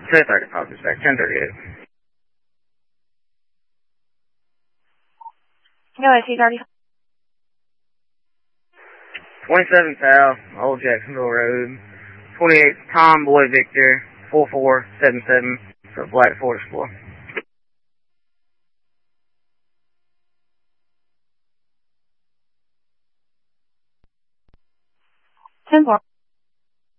235 dispatch, 1038. Go ahead, 235. 27 South, Old Jacksonville Road, 28 Tomboy Victor, 4477 for Black Ford Explorer. 10-4.